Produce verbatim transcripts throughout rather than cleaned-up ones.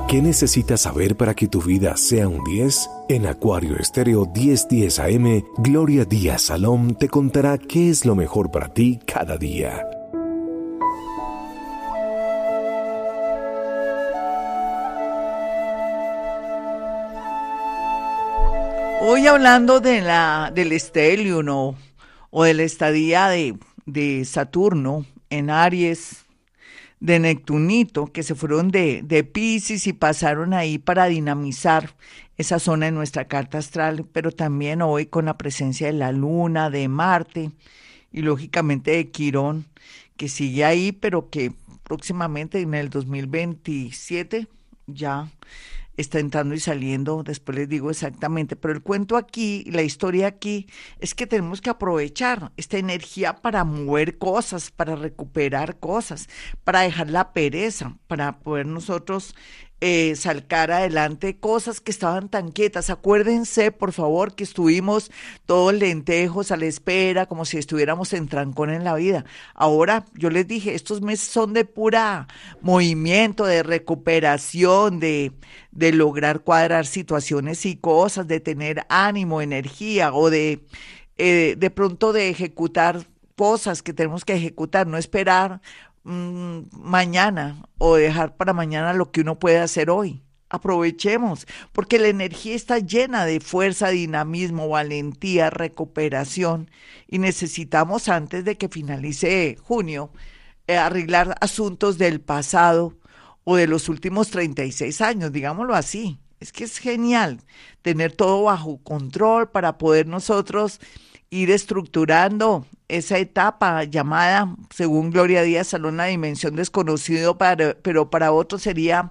¿Qué necesitas saber para que tu vida sea un diez? En Acuario Estéreo diez diez A M, Gloria Díaz Salom te contará qué es lo mejor para ti cada día. Hoy hablando de la, del stellium o, o de la estadía de, de Saturno en Aries, de Neptunito, que se fueron de, de Piscis y pasaron ahí para dinamizar esa zona en nuestra carta astral, pero también hoy con la presencia de la Luna, de Marte y lógicamente de Quirón, que sigue ahí, pero que próximamente en el dos mil veintisiete ya está entrando y saliendo, después les digo exactamente, pero el cuento aquí, la historia aquí, es que tenemos que aprovechar esta energía para mover cosas, para recuperar cosas, para dejar la pereza, para poder nosotros eh, sacar adelante cosas que estaban tan quietas. Acuérdense, por favor, que estuvimos todos lentejos a la espera, como si estuviéramos en trancón en la vida. Ahora, yo les dije, estos meses son de pura movimiento, de recuperación, de de lograr cuadrar situaciones y cosas, de tener ánimo, energía o de eh, de pronto de ejecutar cosas que tenemos que ejecutar, no esperar mmm, mañana o dejar para mañana lo que uno puede hacer hoy. Aprovechemos, porque la energía está llena de fuerza, dinamismo, valentía, recuperación y necesitamos antes de que finalice junio eh, arreglar asuntos del pasado o de los últimos treinta y seis años, digámoslo así. Es que es genial tener todo bajo control para poder nosotros ir estructurando esa etapa llamada, según Gloria Díaz Salón, la dimensión desconocido, para, pero para otros sería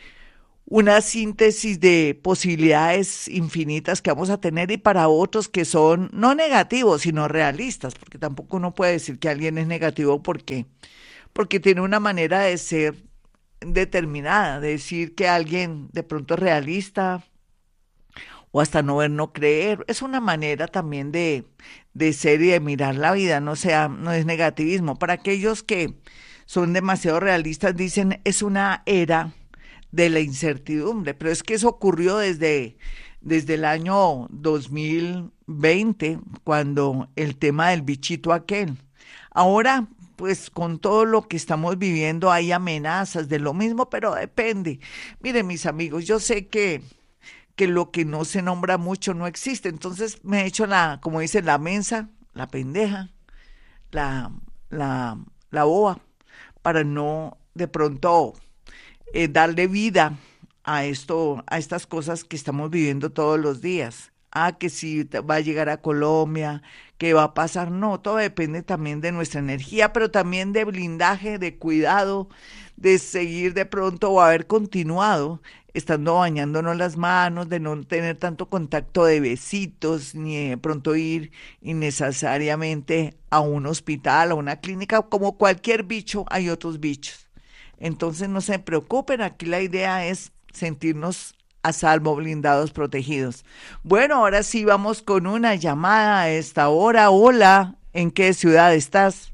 una síntesis de posibilidades infinitas que vamos a tener, y para otros que son no negativos, sino realistas, porque tampoco uno puede decir que alguien es negativo porque, porque tiene una manera de ser determinada, de decir que alguien de pronto es realista o hasta no ver, no creer. Es una manera también de, de ser y de mirar la vida, no sea, no es negativismo. Para aquellos que son demasiado realistas, dicen es una era de la incertidumbre, pero es que eso ocurrió desde, desde el año dos mil veinte, cuando el tema del bichito aquel. Ahora, pues con todo lo que estamos viviendo hay amenazas de lo mismo, pero depende. Miren, mis amigos, yo sé que, que lo que no se nombra mucho no existe, entonces me he hecho la, como dice, la mensa, la pendeja, la, la, la boba, para no de pronto eh, darle vida a esto, a estas cosas que estamos viviendo todos los días. Ah, que si va a llegar a Colombia, qué va a pasar. No, todo depende también de nuestra energía, pero también de blindaje, de cuidado, de seguir de pronto o haber continuado estando bañándonos las manos, de no tener tanto contacto de besitos, ni de pronto ir innecesariamente a un hospital, a una clínica. Como cualquier bicho, hay otros bichos. Entonces no se preocupen, aquí la idea es sentirnos a salvo, blindados, protegidos. Bueno, ahora sí vamos con una llamada a esta hora. Hola, ¿en qué ciudad estás?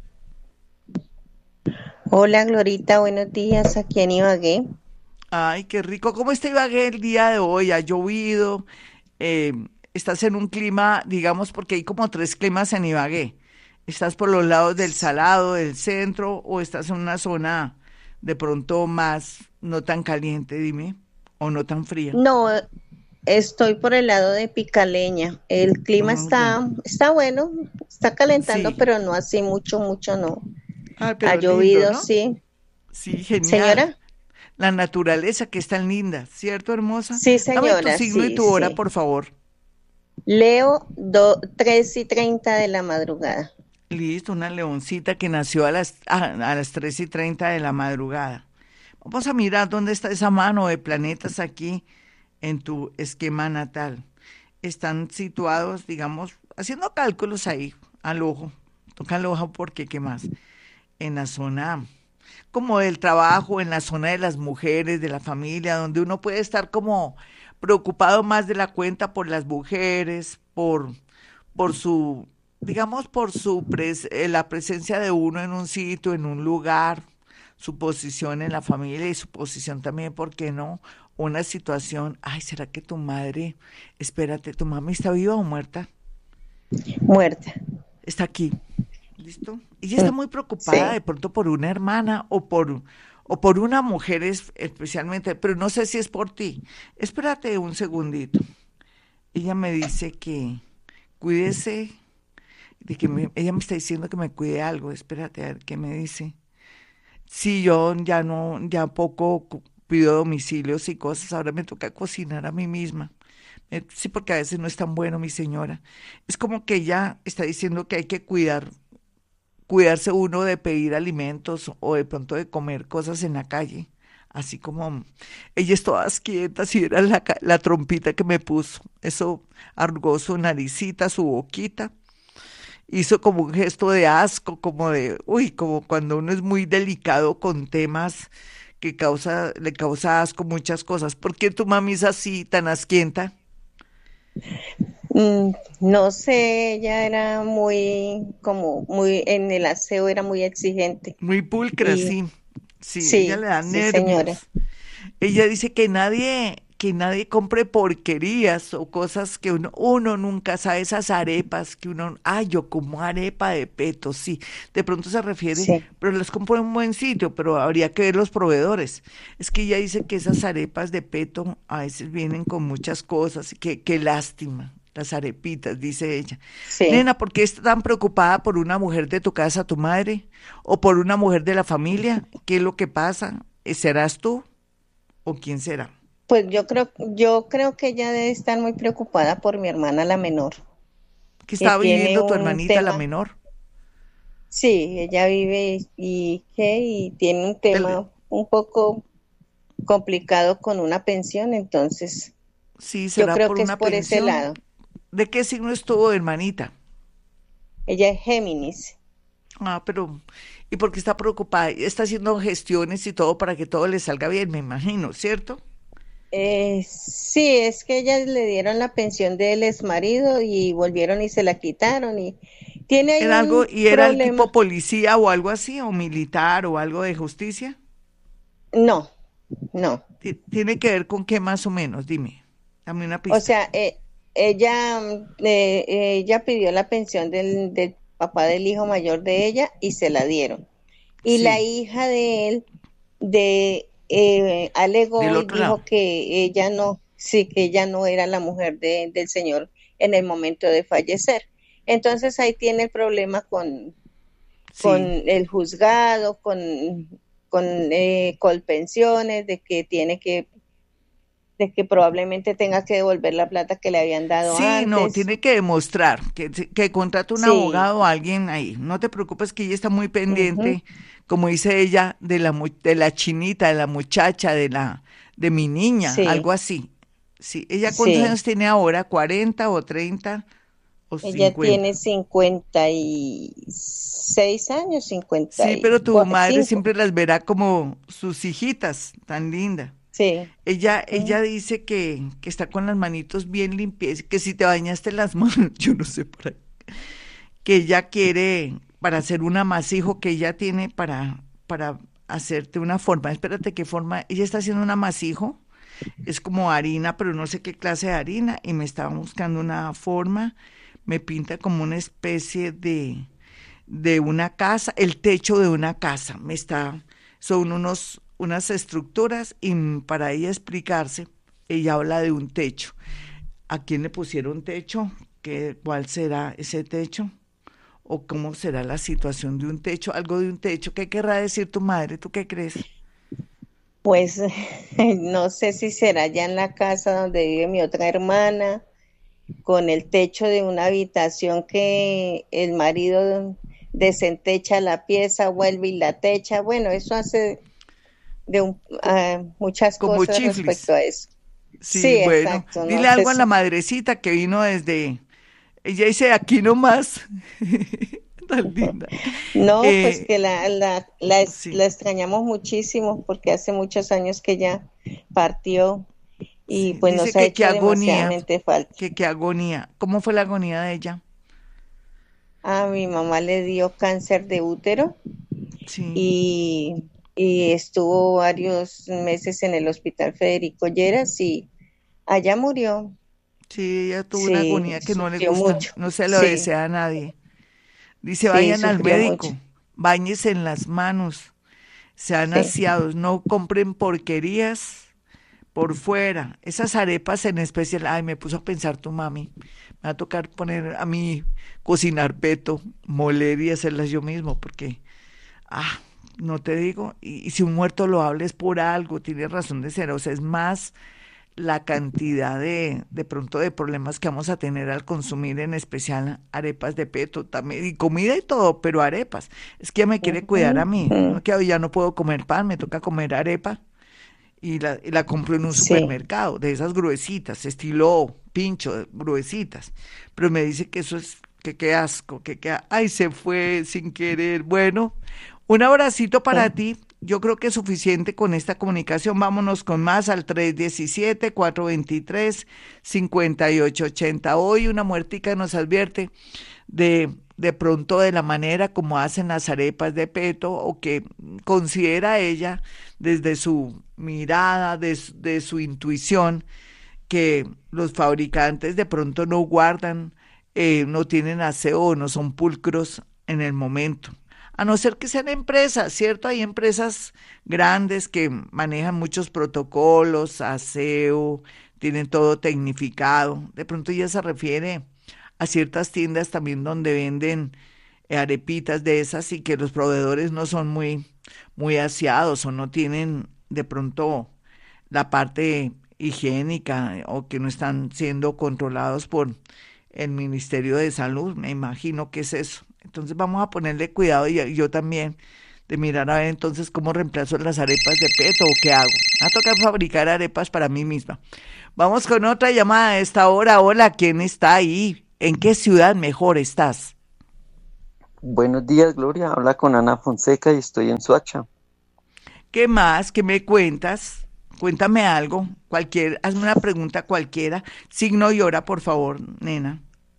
Hola, Glorita, buenos días, aquí en Ibagué. Ay, qué rico. ¿Cómo está Ibagué el día de hoy? ¿Ha llovido? Eh, ¿Estás en un clima, digamos, porque hay como tres climas en Ibagué? ¿Estás por los lados del Salado, del centro, o estás en una zona de pronto más no tan caliente, dime, o no tan fría? No, estoy por el lado de Picaleña. El clima Oh, ya. está, está bueno, está calentando, Sí. pero no así mucho, mucho no. Ay, Ha pero lindo, llovido, ¿no? sí. Sí, genial. Señora, La naturaleza que es tan linda, ¿cierto, hermosa? sí, Dame tu señora, signo y sí, tu hora, sí. por favor. Leo, do, tres y treinta de la madrugada. Listo, una leoncita que nació a las, a, a las tres y treinta de la madrugada. Vamos a mirar dónde está esa mano de planetas aquí en tu esquema natal. Están situados, digamos, haciendo cálculos ahí, al ojo. Toca el ojo porque, ¿qué más? En la zona como del trabajo, en la zona de las mujeres, de la familia, donde uno puede estar como preocupado más de la cuenta por las mujeres, por, por su, digamos, por su pres- eh, la presencia de uno en un sitio, en un lugar, su posición en la familia y su posición también, ¿por qué no? Una situación, ay, ¿será que tu madre, espérate, tu mami está viva o muerta? Muerta. Está aquí, ¿listo? Ella está Mm, muy preocupada sí. de pronto por una hermana o por, o por una mujer es- especialmente, pero no sé si es por ti. Espérate un segundito. Ella me dice que cuídese, de que me- ella me está diciendo que me cuide algo. Espérate a ver qué me dice. Sí, yo ya no, ya poco cu- pido domicilios y cosas, ahora me toca cocinar a mí misma. Eh, Sí, porque a veces no es tan bueno, mi señora. Es como que ella está diciendo que hay que cuidar, cuidarse uno de pedir alimentos o de pronto de comer cosas en la calle. Así como ella es toda quieta, si era la, ca- la trompita que me puso. Eso arrugó su naricita, su boquita, hizo como un gesto de asco, como de, uy, como cuando uno es muy delicado con temas que causa, le causa asco muchas cosas. ¿Por qué tu mami es así, tan asquienta? Mm, no sé, ella era muy, como muy, en el aseo era muy exigente. Muy pulcra, Y sí. Sí, ella sí, le da sí, señora. nervios. Ella dice que nadie, que nadie compre porquerías o cosas que uno, uno nunca sabe, esas arepas que uno, ay, yo como arepa de peto, sí. De pronto se refiere, Sí, pero las compro en un buen sitio, pero habría que ver los proveedores. Es que ella dice que esas arepas de peto a veces vienen con muchas cosas, y que qué lástima. Las arepitas, dice ella. sí. Nena, ¿por qué estás tan preocupada por una mujer de tu casa, tu madre? ¿O por una mujer de la familia? ¿Qué es lo que pasa? ¿Serás tú o quién será? Pues yo creo, yo creo que ella debe estar muy preocupada por mi hermana la menor, ¿Que que está tiene viviendo tu un hermanita, la tema. menor? Sí, ella vive y, ¿qué? Y tiene un Del- tema un poco complicado con una pensión, entonces sí, yo será creo por que es una por ese pensión. lado. ¿De qué signo estuvo, hermanita? Ella es Géminis. Ah, pero, ¿y por qué está preocupada? Está haciendo gestiones y todo para que todo le salga bien, me imagino, ¿cierto? Eh, sí, es que ella le dieron la pensión del exmarido y volvieron y se la quitaron y tiene ahí ¿Era algo, un y era el tipo problema. policía o algo así, o militar o algo de justicia? No, no. Ti- ¿Tiene que ver con qué más o menos? Dime, dame una O pista. sea, eh, ella, mm, eh, ella pidió la pensión del, del papá del hijo mayor de ella y se la dieron. Y la Sí, hija de él de eh, del alegó y otro lado. dijo que ella no, sí, que ella no era la mujer de- del señor en el momento de fallecer. Entonces ahí tiene el problema con, con Sí. el juzgado, con, con eh, Colpensiones, de que tiene que, de que probablemente tenga que devolver la plata que le habían dado Sí, no, antes. tiene que demostrar que, que contrate un Sí, abogado o alguien ahí. No te preocupes que ella está muy ujú, pendiente, como dice ella, de la, mu- de la chinita, de la muchacha, de la, de mi niña, sí, algo así. Sí, ¿ella cuántos sí. años tiene ahora? ¿Cuarenta o treinta o Ella cincuenta? tiene cincuenta y seis años, cincuenta Sí, y pero tu madre cinco. siempre las verá como sus hijitas, tan linda. Sí. Ella, Mm. ella dice que, que está con las manitos bien limpias, que si te bañaste las manos, yo no sé por ahí, que ella quiere para hacer un amasijo que ella tiene para, para hacerte una forma. Espérate, ¿qué forma? Ella está haciendo un amasijo, es como harina, pero no sé qué clase de harina, y me estaba buscando una forma, me pinta como una especie de, de una casa, el techo de una casa, me está, son unos, unas estructuras, y para ella explicarse, ella habla de un techo. ¿A quién le pusieron techo? ¿Qué, cuál será ese techo? ¿O cómo será la situación de un techo? Algo de un techo. ¿Qué querrá decir tu madre? ¿Tú qué crees? Pues no sé si será ya en la casa donde vive mi otra hermana, con el techo de una habitación que el marido desentecha la pieza, vuelve y la techa. Bueno, eso hace de un- ah, muchas Como cosas respecto chiflis. a eso. Sí, Sí, bueno, exacto, no dile sé algo a la si. madrecita que vino desde, ella dice aquí nomás, tan linda. No, pues Eh, que la, la, la, es- sí, la extrañamos muchísimo porque hace muchos años que ya partió y sí, pues dice nos ha que qué hecho agonía, demasiadamente falta. que qué agonía. ¿Cómo fue la agonía de ella? A mi mamá le dio cáncer de útero Sí, y, y estuvo varios meses en el Hospital Federico Lleras y allá murió. Sí, ella tuvo una Sí, agonía que no le sufrió gusta, mucho. no se lo Sí, desea a nadie. Dice, sí, vayan al sufrió mucho. médico, báñense en las manos, sean Sí. aseados, no compren porquerías por fuera. Esas arepas en especial, ay, me puso a pensar tu mami. Me va a tocar poner a mí cocinar peto, moler y hacerlas yo mismo, porque, ah, no te digo, y, y si un muerto lo habla es por algo, tiene razón de ser, o sea, es más la cantidad de, de pronto de problemas que vamos a tener al consumir en especial arepas de peto también, y comida y todo, pero arepas. Es que ella me quiere cuidar a mí, Ujú. no que hoy ya no puedo comer pan, me toca comer arepa y la, y la compro en un Sí. supermercado, de esas gruesitas, estilo pincho, gruesitas. Pero me dice que eso es, que qué asco, que qué, ay, se fue sin querer. Bueno, un abracito para Sí. ti. Yo creo que es suficiente con esta comunicación. Vámonos con más al tres diecisiete, cuatrocientos veintitrés, cincuenta y ocho ochenta. Hoy una muertica nos advierte de, de pronto de la manera como hacen las arepas de peto o que considera ella desde su mirada, de, su- de su intuición, que los fabricantes de pronto no guardan, eh, no tienen aseo o no son pulcros en el momento. A no ser que sean empresas, ¿cierto? Hay empresas grandes que manejan muchos protocolos, aseo, tienen todo tecnificado. De pronto ya se refiere a ciertas tiendas también donde venden eh, arepitas de esas y que los proveedores no son muy, muy aseados o no tienen de pronto la parte higiénica eh, o que no están siendo controlados por el Ministerio de Salud. Me imagino que es eso. Entonces vamos a ponerle cuidado y y yo también de mirar a ver entonces cómo reemplazo las arepas de peto o qué hago. Me va a tocar fabricar arepas para mí misma. Vamos con otra llamada a esta hora. Hola, ¿quién está ahí? ¿En qué ciudad mejor estás? Buenos días, Gloria. Habla con Ana Fonseca y estoy en Suacha. ¿Qué más? ¿Qué me cuentas? Cuéntame algo, cualquier, hazme una pregunta cualquiera. Signo y hora, por favor, nena.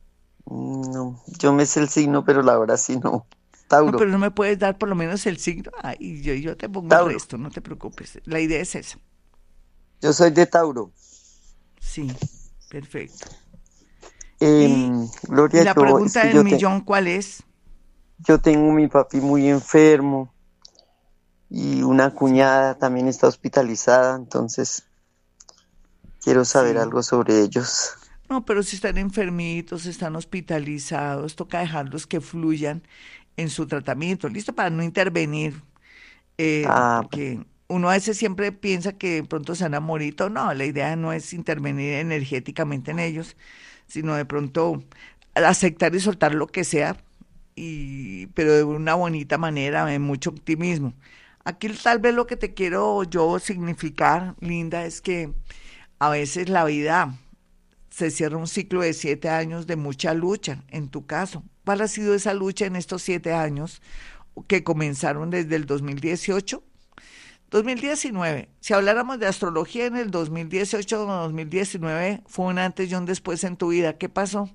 Mm, No, yo me sé el signo, pero la hora sí no. No, Tauro, pero no me puedes dar por lo menos el signo. Ay, yo, yo te pongo el Tauro. resto, no te preocupes. La idea es esa. Yo soy de Tauro. Sí, perfecto. Y, Em, y Gloria, la yo es pregunta que del yo, te, millón, ¿cuál es? yo tengo mi papi muy enfermo y una Sí, cuñada también está hospitalizada, entonces quiero saber sí. algo sobre ellos. No, pero si están enfermitos, están hospitalizados, toca dejarlos que fluyan en su tratamiento, listo para no intervenir, eh, Ah, bueno, porque uno a veces siempre piensa que de pronto se van a morir, o no, la idea no es intervenir energéticamente en ellos, sino de pronto aceptar y soltar lo que sea, y, pero de una bonita manera, de mucho optimismo. Aquí tal vez lo que te quiero yo significar, Linda, es que a veces la vida se cierra un ciclo de siete años de mucha lucha, en tu caso. ¿Cuál ha sido esa lucha en estos siete años que comenzaron desde el dos mil dieciocho? dos mil diecinueve. Si habláramos de astrología en el dos mil dieciocho o dos mil diecinueve, fue un antes y un después en tu vida. ¿Qué pasó?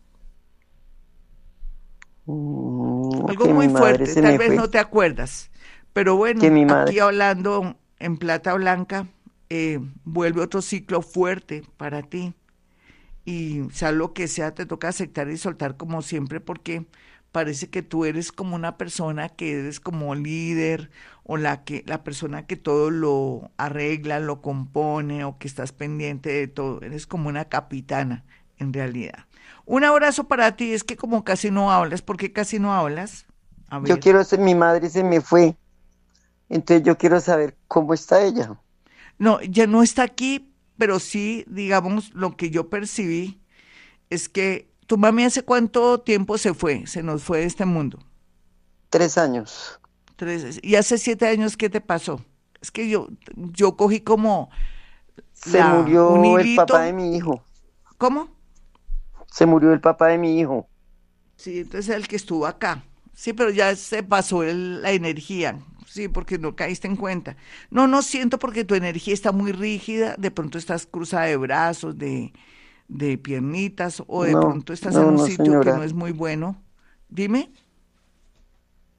mm, Algo que mi muy madre fuerte, se tal me vez fue, no te acuerdas, pero que bueno, mi aquí madre, hablando en plata blanca, eh, vuelve otro ciclo fuerte para ti y sea lo que sea, te toca aceptar y soltar como siempre porque parece que tú eres como una persona que eres como líder o la que la persona que todo lo arregla, lo compone o que estás pendiente de todo, eres como una capitana en realidad. Un abrazo para ti, es que como casi no hablas, ¿por qué casi no hablas? A yo ver. quiero ser, mi madre se me fue, entonces yo quiero saber cómo está ella. No, ya no está aquí, pero sí, digamos, lo que yo percibí es que tu mami hace cuánto tiempo se fue, se nos fue de este mundo. Tres años. Tres, y hace siete años, ¿qué te pasó? Es que yo, yo cogí como Se la, un murió el papá de hilito. mi hijo. ¿Cómo? Se murió el papá de mi hijo. Sí, entonces el que estuvo acá. Sí, pero ya se pasó el- la energía. Sí, porque no caíste en cuenta. No, no siento porque tu energía está muy rígida. De pronto estás cruzada de brazos, de, de piernitas, o de No, pronto estás en no, un no, sitio que no señora. es muy bueno. Dime.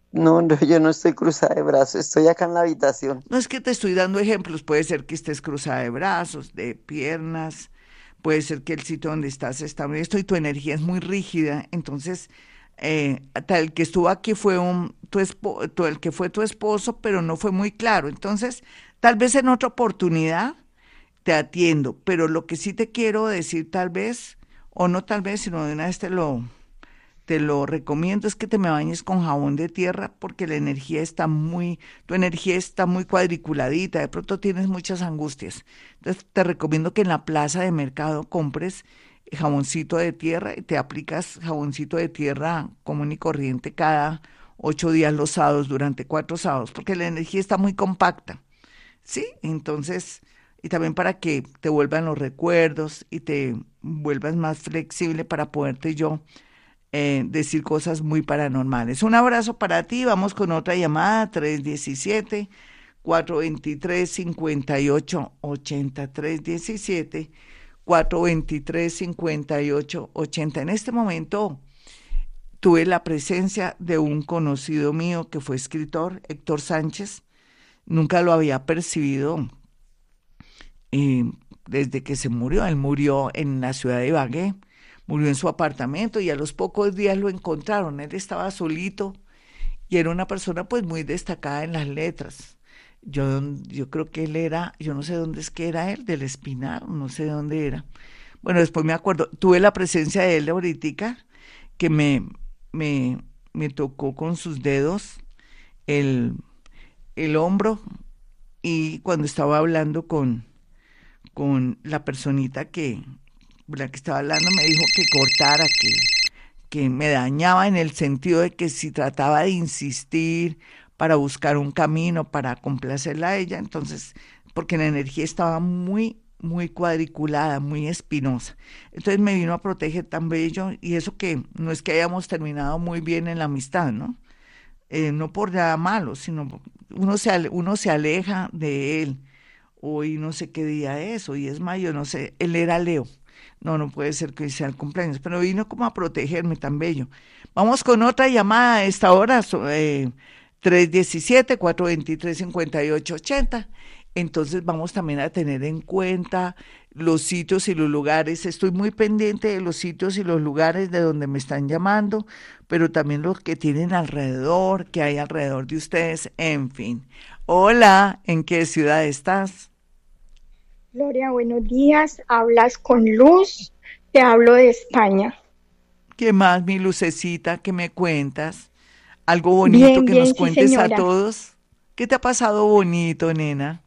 No, no, yo no estoy cruzada de brazos, estoy acá en la habitación. No es que te estoy dando ejemplos, puede ser que estés cruzada de brazos, de piernas, puede ser que el sitio donde estás está muy esto y tu energía es muy rígida, entonces eh, tal el que estuvo aquí fue un tu espo- tu- el que fue tu esposo, pero no fue muy claro. Entonces, tal vez en otra oportunidad te atiendo, pero lo que sí te quiero decir tal vez, o no tal vez, sino de una vez te lo te lo recomiendo es que te me bañes con jabón de tierra porque la energía está muy, tu energía está muy cuadriculadita, de pronto tienes muchas angustias. Entonces te recomiendo que en la plaza de mercado compres jaboncito de tierra y te aplicas jaboncito de tierra común y corriente cada ocho días los sábados durante cuatro sábados porque la energía está muy compacta, ¿sí? Entonces, y también para que te vuelvan los recuerdos y te vuelvas más flexible para poderte yo eh, decir cosas muy paranormales. Un abrazo para ti. Vamos con otra llamada, tres diecisiete, cuatrocientos veintitrés, cincuenta y ocho ochenta, tres diecisiete, cuatrocientos veintitrés, cincuenta y ocho ochenta. En este momento tuve la presencia de un conocido mío que fue escritor, Héctor Sánchez. Nunca lo había percibido eh, desde que se murió. Él murió en la ciudad de Ibagué, murió en su apartamento y a los pocos días lo encontraron. Él estaba solito y era una persona pues muy destacada en las letras. Yo, yo creo que él era, yo no sé dónde es que era él, del Espinar, no sé dónde era. Bueno, después me acuerdo, tuve la presencia de él ahorita que me, me, me tocó con sus dedos el, el hombro y cuando estaba hablando con, con la personita que, la que estaba hablando me dijo que cortara, que, que me dañaba en el sentido de que si trataba de insistir para buscar un camino, para complacerla a ella, entonces, porque la energía estaba muy, muy cuadriculada, muy espinosa. Entonces me vino a proteger tan bello y eso que no es que hayamos terminado muy bien en la amistad, ¿no? Eh, no por nada malo, sino uno se, ale- uno se aleja de él. Hoy no sé qué día es, hoy es mayo, no sé, él era Leo. No, no puede ser que hoy sea el cumpleaños, pero vino como a protegerme tan bello. Vamos con otra llamada a esta hora, so- eh, tres diecisiete, cuatrocientos veintitrés, cincuenta y ocho ochenta. Entonces vamos también a tener en cuenta los sitios y los lugares. Estoy muy pendiente de los sitios y los lugares de donde me están llamando, pero también los que tienen alrededor, que hay alrededor de ustedes, en fin. Hola, ¿en qué ciudad estás? Gloria, buenos días. Hablas con Luz. Te hablo de España. ¿Qué más, mi lucecita, que me cuentas? ¿Algo bonito Bien, que nos bien, sí, cuentes a señora. todos? ¿Qué te ha pasado bonito, nena?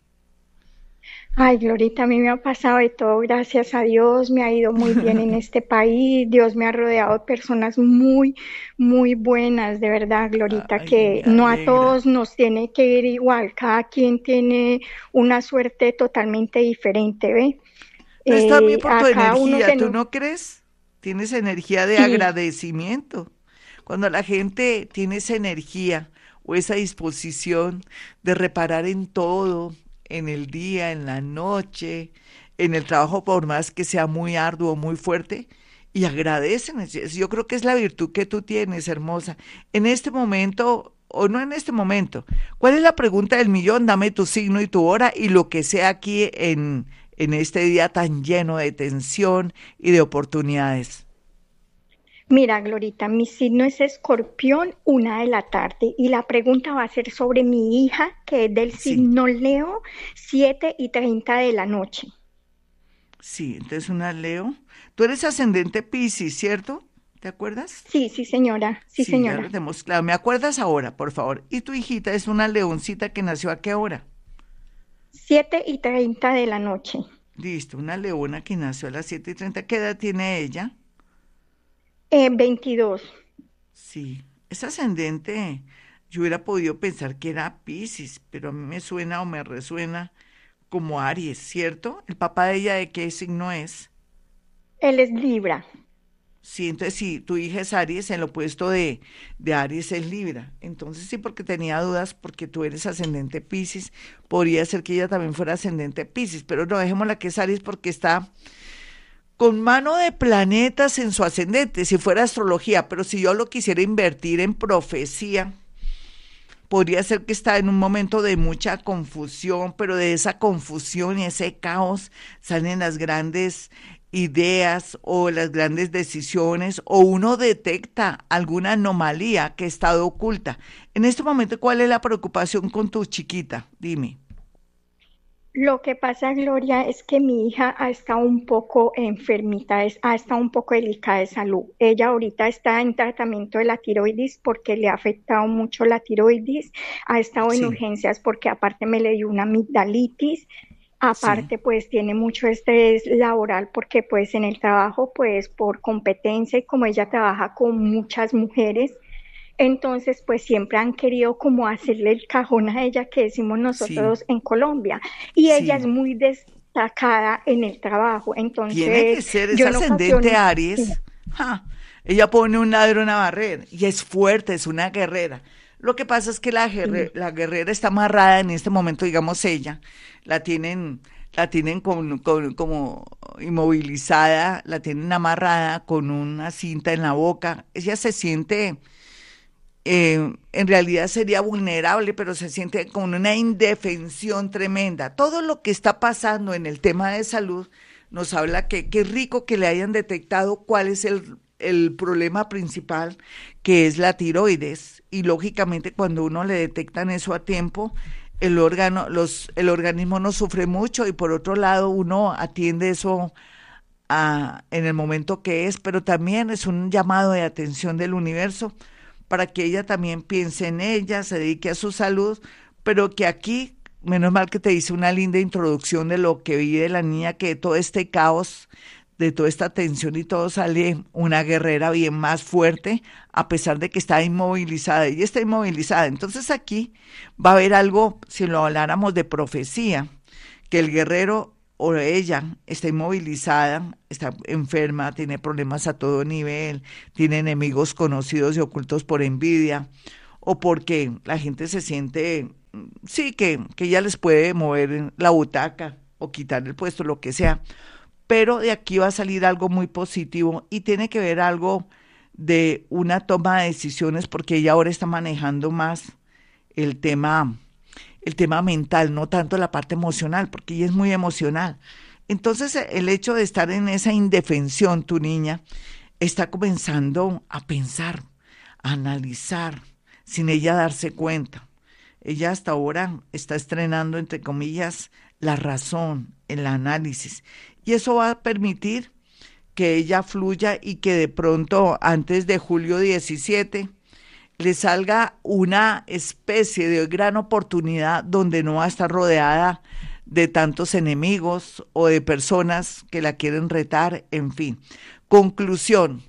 Ay, Glorita, a mí me ha pasado de todo, gracias a Dios. Me ha ido muy bien en este país. Dios me ha rodeado de personas muy, muy buenas, de verdad, Glorita, Ay, que me no a alegra. todos nos tiene que ir igual. Cada quien tiene una suerte totalmente diferente, ¿ve? Pero es también Eh, por tu a cada uno energía, se ¿tú nos... no crees? Tienes energía de Sí. agradecimiento. Cuando la gente tiene esa energía o esa disposición de reparar en todo, en el día, en la noche, en el trabajo, por más que sea muy arduo, muy fuerte, y agradecen. es- es- Yo creo que es la virtud que tú tienes, hermosa. En este momento, o no en este momento, ¿cuál es la pregunta del millón? Dame tu signo y tu hora y lo que sea aquí en, en este día tan lleno de tensión y de oportunidades. Mira, Glorita, mi signo es Escorpión, una de la tarde, y la pregunta va a ser sobre mi hija, que es del Sí. signo Leo, siete y treinta de la noche. Sí, entonces una Leo. Tú eres ascendente Piscis, ¿cierto? ¿Te acuerdas? Sí, sí, señora, sí, Sí, ya lo señora. tenemos claro. ¿Me acuerdas ahora, por favor? Y tu hijita es una leoncita que nació a qué hora. Siete y treinta de la noche. Listo, una leona que nació a las siete y treinta. ¿Qué edad tiene ella? Eh, veintidós. Sí, es ascendente. Yo hubiera podido pensar que era Piscis, pero a mí me suena o me resuena como Aries, ¿cierto? ¿El papá de ella de qué signo es? Él es Libra. Sí, entonces si tu hija es Aries, en lo opuesto de, de Aries es Libra. Entonces sí, porque tenía dudas, porque tú eres ascendente Piscis, podría ser que ella también fuera ascendente Piscis, pero no, dejémosla que es Aries porque está con mano de planetas en su ascendente, si fuera astrología, pero si yo lo quisiera invertir en profecía, podría ser que está en un momento de mucha confusión, pero de esa confusión y ese caos salen las grandes ideas o las grandes decisiones, o uno detecta alguna anomalía que ha estado oculta. En este momento, ¿cuál es la preocupación con tu chiquita? Dime. Lo que pasa, Gloria, es que mi hija ha estado un poco enfermita, es, ha estado un poco delicada de salud. Ella ahorita está en tratamiento de la tiroides porque le ha afectado mucho la tiroides, ha estado en Sí, urgencias porque aparte me le dio una amigdalitis. sí, Aparte, pues tiene mucho estrés laboral porque pues en el trabajo, pues por competencia y como ella trabaja con muchas mujeres, entonces pues siempre han querido como hacerle el cajón a ella que decimos sí, nosotros en Colombia. Y ella es sí. muy destacada en el trabajo. Tiene que Entonces ser, es yo en ascendente ocasiones, sí, Aries. Ja, ella pone un ladrón a barrer y es fuerte, es una guerrera. Lo que pasa es que la, guerre- sí, la guerrera está amarrada en este momento, digamos ella, la tienen, la tienen con- con- como inmovilizada, la tienen amarrada con una cinta en la boca. Ella se siente, eh, en realidad sería vulnerable, pero se siente con una indefensión tremenda. Todo lo que está pasando en el tema de salud nos habla que qué rico que le hayan detectado cuál es el, el problema principal, que es la tiroides. Y lógicamente cuando uno le detectan eso a tiempo, el órgano, los, el organismo no sufre mucho y por otro lado uno atiende eso a, en el momento que es, pero también es un llamado de atención del universo para que ella también piense en ella, se dedique a su salud, pero que aquí, menos mal que te hice una linda introducción de lo que vive la niña, que de todo este caos, de toda esta tensión y todo sale una guerrera bien más fuerte, a pesar de que está inmovilizada. Ella está inmovilizada. Entonces aquí va a haber algo, si lo habláramos de profecía, que el guerrero o ella está inmovilizada, está enferma, tiene problemas a todo nivel, tiene enemigos conocidos y ocultos por envidia, o porque la gente se siente, mm, sí, que, que ella les puede mover la butaca o quitar el puesto, lo que sea. Pero de aquí va a salir algo muy positivo y tiene que ver algo de una toma de decisiones, porque ella ahora está manejando más el tema el tema mental, no tanto la parte emocional, porque ella es muy emocional. Entonces, el hecho de estar en esa indefensión, tu niña, está comenzando a pensar, a analizar, sin ella darse cuenta. Ella hasta ahora está estrenando, entre comillas, la razón, el análisis. Y eso va a permitir que ella fluya y que de pronto, antes de julio diecisiete, le salga una especie de gran oportunidad donde no va a estar rodeada de tantos enemigos o de personas que la quieren retar, en fin. Conclusión,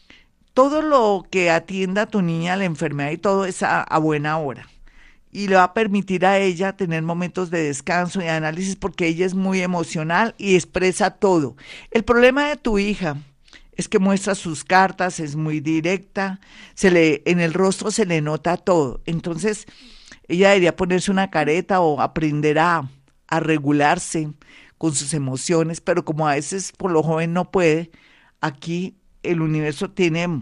todo lo que atienda a tu niña, la enfermedad y todo es a, a buena hora. Y le va a permitir a ella tener momentos de descanso y de análisis porque ella es muy emocional y expresa todo. El problema de tu hija es que muestra sus cartas, es muy directa, se le, en el rostro se le nota todo. Entonces, ella debería ponerse una careta o aprender a, a regularse con sus emociones, pero como a veces por lo joven no puede, aquí el universo tiene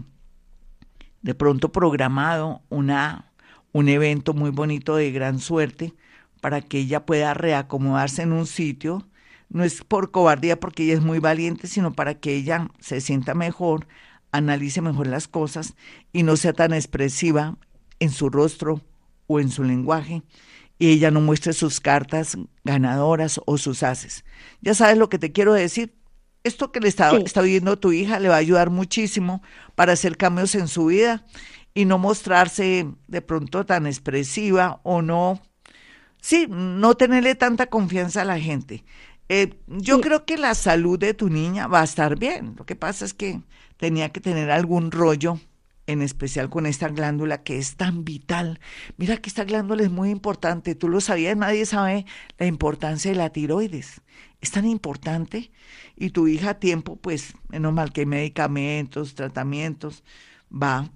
de pronto programado una, un evento muy bonito de gran suerte para que ella pueda reacomodarse en un sitio. No es por cobardía porque ella es muy valiente, sino para que ella se sienta mejor, analice mejor las cosas y no sea tan expresiva en su rostro o en su lenguaje y ella no muestre sus cartas ganadoras o sus haces. Ya sabes lo que te quiero decir. Esto que le está, sí. está viviendo tu hija le va a ayudar muchísimo para hacer cambios en su vida y no mostrarse de pronto tan expresiva o no, sí, no tenerle tanta confianza a la gente. Eh, yo Sí, creo que la salud de tu niña va a estar bien. Lo que pasa es que tenía que tener algún rollo, en especial con esta glándula que es tan vital. Mira que esta glándula es muy importante. Tú lo sabías, nadie sabe la importancia de la tiroides. Es tan importante y tu hija a tiempo, pues, menos mal que hay medicamentos, tratamientos, va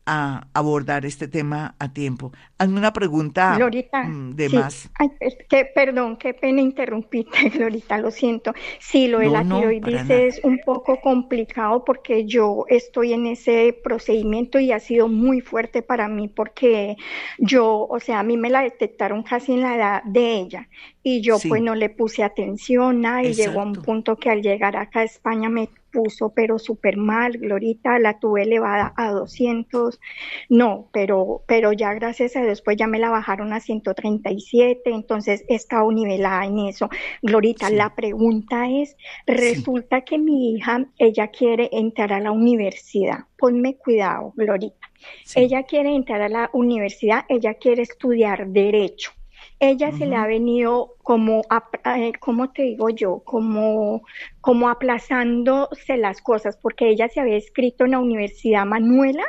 a abordar este tema a tiempo. Hazme una pregunta Glorita, mm, de sí, más. ay, es que, perdón, qué pena interrumpirte, Glorita, lo siento. Sí, lo de No, la no, para tiroides nada. es un poco complicado porque yo estoy en ese procedimiento y ha sido muy fuerte para mí porque yo, o sea, a mí me la detectaron casi en la edad de ella y yo pues Sí, no le puse atención, nada, y llegó a un exacto. punto que al llegar acá a España me puso pero súper mal, Glorita, la tuve elevada a doscientos. No, pero, pero ya gracias a Dios, pues ya me la bajaron a ciento treinta y siete, entonces he estado nivelada en eso. Glorita, Sí, la pregunta es, sí, resulta que mi hija, ella quiere entrar a la universidad. Ponme cuidado, Glorita. sí. Ella quiere entrar a la universidad, ella quiere estudiar derecho. Ella se le ha Ujú. venido como, ap- eh, ¿cómo te digo yo? Como, como aplazándose las cosas, porque ella se había escrito en la Universidad Manuela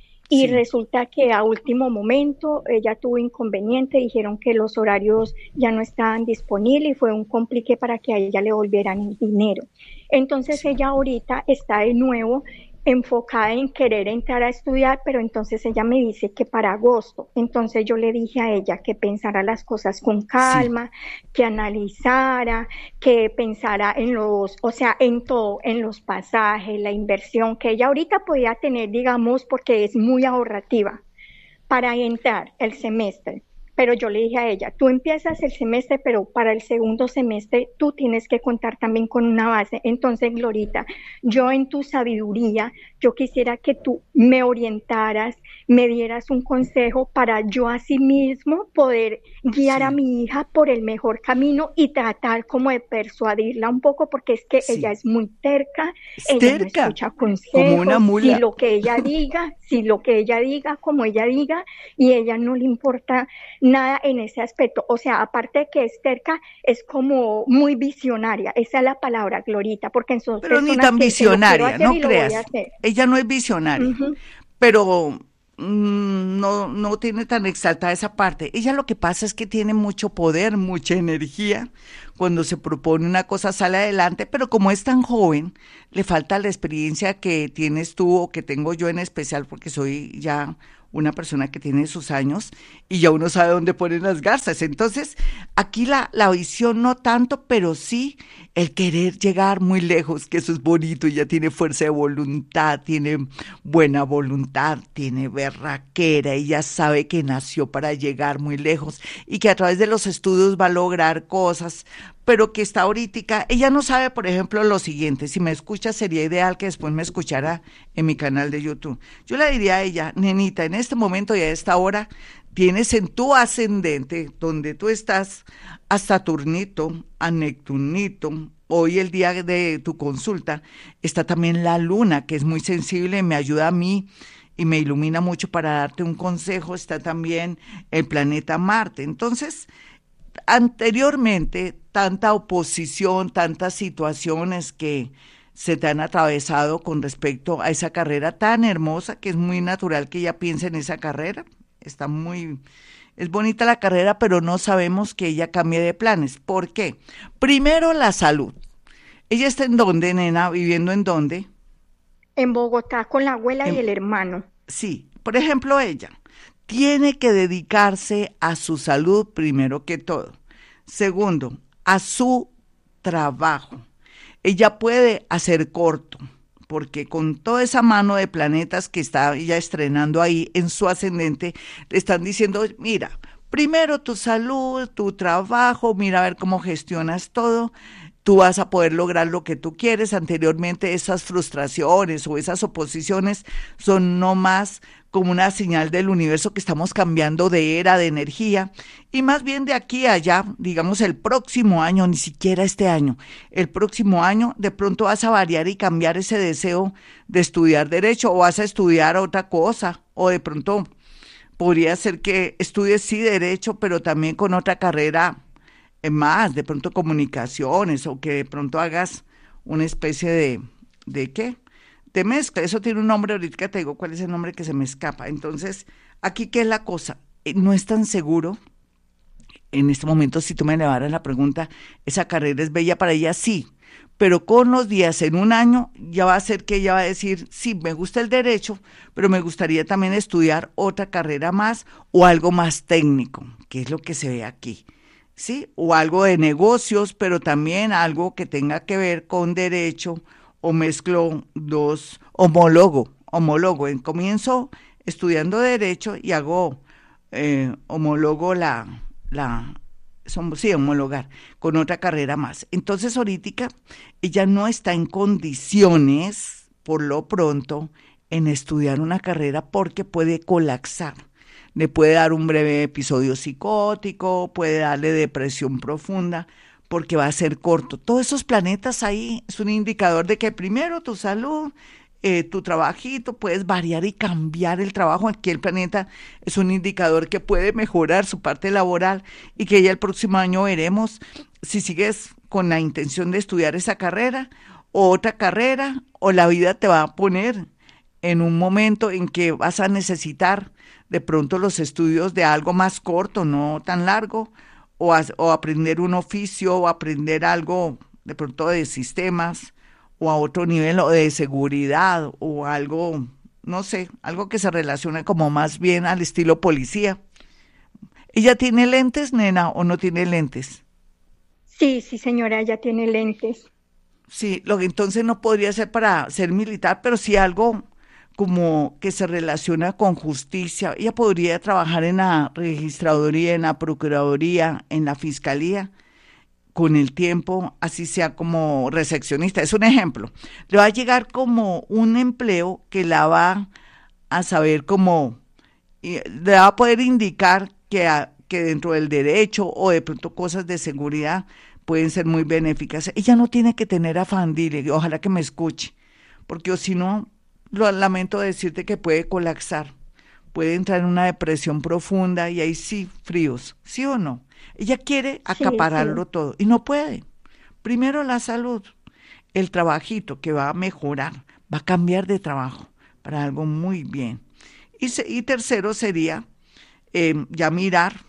y Sí, resulta que a último momento ella tuvo inconveniente, dijeron que los horarios ya no estaban disponibles y fue un complique para que a ella le volvieran el dinero. Entonces sí, ella ahorita está de nuevo enfocada en querer entrar a estudiar, pero entonces ella me dice que para agosto. Entonces yo le dije a ella que pensara las cosas con sí, calma, que analizara, que pensara en los, o sea, en todo, en los pasajes, la inversión que ella ahorita podía tener, digamos, porque es muy ahorrativa para entrar el semestre. Pero yo le dije a ella, tú empiezas el semestre, pero para el segundo semestre tú tienes que contar también con una base. Entonces, Glorita, yo en tu sabiduría, yo quisiera que tú me orientaras, me dieras un consejo para yo asimismo poder guiar a sí, mi hija por el mejor camino y tratar como de persuadirla un poco, porque es que ella sí. es muy terca, Es ella no terca, escucha como una consejos, si mula. lo que ella diga, si lo que ella diga, como ella diga, y ella no le importa nada en ese aspecto. O sea, aparte de que es terca, es como muy visionaria. Esa es la palabra, Glorita, porque son Pero ni personas tan que dicen lo quiero visionaria, hacer no y lo voy a creas. hacer. Ella no es visionaria, Ujú. pero mm, no, no tiene tan exaltada esa parte. Ella lo que pasa es que tiene mucho poder, mucha energía. Cuando se propone una cosa sale adelante, pero como es tan joven, le falta la experiencia que tienes tú o que tengo yo en especial, porque soy ya una persona que tiene sus años y ya uno sabe dónde ponen las garzas. Entonces, aquí la, la visión no tanto, pero sí el querer llegar muy lejos, que eso es bonito, ella tiene fuerza de voluntad, tiene buena voluntad, tiene berraquera, ella sabe que nació para llegar muy lejos y que a través de los estudios va a lograr cosas, pero que está ahorita, ella no sabe, por ejemplo, lo siguiente, si me escucha sería ideal que después me escuchara en mi canal de YouTube. Yo le diría a ella, nenita, en este momento y a esta hora, tienes en tu ascendente, donde tú estás, a Saturnito, a Neptunito. Hoy el día de tu consulta está también la luna, que es muy sensible, me ayuda a mí y me ilumina mucho para darte un consejo. Está también el planeta Marte. Entonces, anteriormente, tanta oposición, tantas situaciones que se te han atravesado con respecto a esa carrera tan hermosa, que es muy natural que ella piense en esa carrera. Está muy, es bonita la carrera, pero no sabemos que ella cambie de planes. ¿Por qué? Primero, la salud. ¿Ella está en dónde, nena? ¿Viviendo en dónde? En Bogotá con la abuela y En- el hermano. sí, por ejemplo, ella tiene que dedicarse a su salud primero que todo. Segundo, a su trabajo. Ella puede hacer corto, porque con toda esa mano de planetas que está ella estrenando ahí en su ascendente, le están diciendo, mira, primero tu salud, tu trabajo, mira a ver cómo gestionas todo, tú vas a poder lograr lo que tú quieres. Anteriormente esas frustraciones o esas oposiciones son no más como una señal del universo que estamos cambiando de era, de energía, y más bien de aquí a allá, digamos el próximo año, ni siquiera este año, el próximo año de pronto vas a variar y cambiar ese deseo de estudiar derecho o vas a estudiar otra cosa, o de pronto podría ser que estudies sí derecho, pero también con otra carrera eh, más, de pronto comunicaciones, o que de pronto hagas una especie de, ¿de qué? De mezcla. Eso tiene un nombre, ahorita te digo cuál es el nombre que se me escapa. Entonces, aquí, ¿qué es la cosa? Eh, No es tan seguro. En este momento, si tú me elevaras la pregunta, ¿esa carrera es bella para ella? Sí, pero con los días, en un año, ya va a ser que ella va a decir, sí, me gusta el derecho, pero me gustaría también estudiar otra carrera más o algo más técnico, que es lo que se ve aquí, ¿sí? O algo de negocios, pero también algo que tenga que ver con derecho, o mezclo dos, homólogo, homólogo. En comienzo estudiando derecho y hago eh, homólogo la, la Somos, sí, homologar con otra carrera más. Entonces, ahorita ella no está en condiciones, por lo pronto, en estudiar una carrera porque puede colapsar. Le puede dar un breve episodio psicótico, puede darle depresión profunda, porque va a ser corto. Todos esos planetas ahí es un indicador de que primero tu salud, Eh, tu trabajito, puedes variar y cambiar el trabajo. Aquí el planeta es un indicador que puede mejorar su parte laboral y que ya el próximo año veremos si sigues con la intención de estudiar esa carrera o otra carrera, o la vida te va a poner en un momento en que vas a necesitar de pronto los estudios de algo más corto, no tan largo, o, a, o aprender un oficio o aprender algo de pronto de sistemas, o a otro nivel o de seguridad o algo, no sé, algo que se relacione como más bien al estilo policía. ¿Ella tiene lentes, nena, o no tiene lentes? Sí, sí, señora, ella tiene lentes. Sí, lo que entonces no podría ser para ser militar, pero sí algo como que se relaciona con justicia. Ella podría trabajar en la registraduría, en la procuraduría, en la fiscalía, con el tiempo, así sea como recepcionista. Es un ejemplo. Le va a llegar como un empleo que la va a saber cómo, le va a poder indicar que, a, que dentro del derecho o de pronto cosas de seguridad pueden ser muy benéficas. Ella no tiene que tener afán, dile, ojalá que me escuche, porque o si no, lo lamento decirte que puede colapsar, puede entrar en una depresión profunda y ahí sí, fríos, ¿sí o no? Ella quiere acapararlo sí, sí. todo y no puede. Primero la salud, el trabajito que va a mejorar, va a cambiar de trabajo para algo muy bien. Y, se, y tercero sería eh, ya mirar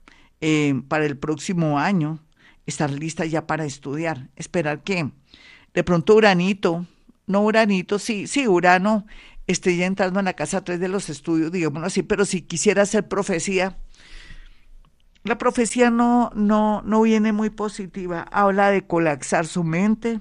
eh, para el próximo año, estar lista ya para estudiar, esperar que de pronto Uranito, no Uranito, sí, sí, Urano esté ya entrando en la casa tres de los estudios, digámoslo así, pero si quisiera hacer profecía, la profecía no, no, no viene muy positiva, habla de colapsar su mente,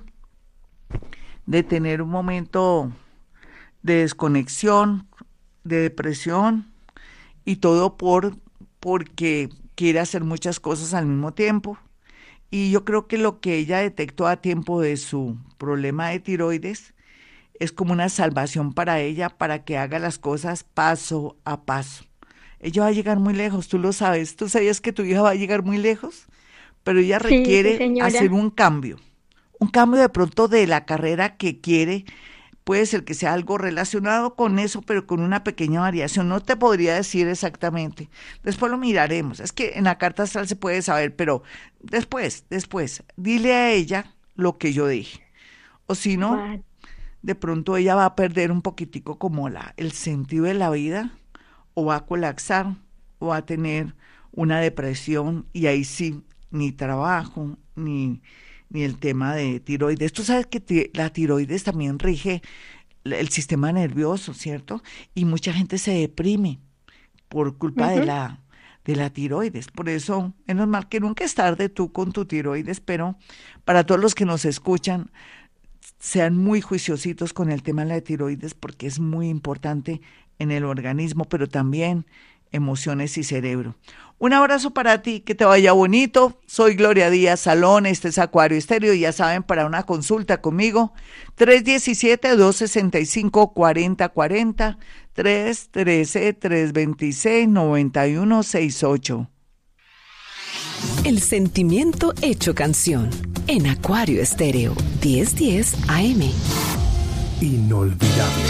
de tener un momento de desconexión, de depresión, y todo por porque quiere hacer muchas cosas al mismo tiempo. Y yo creo que lo que ella detectó a tiempo de su problema de tiroides es como una salvación para ella, para que haga las cosas paso a paso. Ella va a llegar muy lejos, tú lo sabes. ¿Tú sabías que tu hija va a llegar muy lejos? Pero ella requiere sí, sí, hacer un cambio. Un cambio de pronto de la carrera que quiere. Puede ser que sea algo relacionado con eso, pero con una pequeña variación. No te podría decir exactamente. Después lo miraremos. Es que en la carta astral se puede saber, pero después, después, dile a ella lo que yo dije. O si no, vale. De pronto ella va a perder un poquitico como la, el sentido de la vida, o va a colapsar, o va a tener una depresión, y ahí sí, ni trabajo, ni, ni el tema de tiroides. Tú sabes que te, la tiroides también rige el sistema nervioso, ¿cierto? Y mucha gente se deprime por culpa uh-huh. de la de la tiroides. Por eso, menos mal que nunca es tarde tú con tu tiroides, pero para todos los que nos escuchan, sean muy juiciositos con el tema de la tiroides, porque es muy importante en el organismo, pero también emociones y cerebro. Un abrazo para ti, que te vaya bonito. Soy Gloria Díaz Salón, este es Acuario Estéreo, y ya saben, para una consulta conmigo, tres uno siete, dos seis cinco, cuatro cero cuatro cero, tres uno tres, tres dos seis, nueve uno seis ocho. El sentimiento hecho canción, en Acuario Estéreo, diez diez A M. Inolvidable.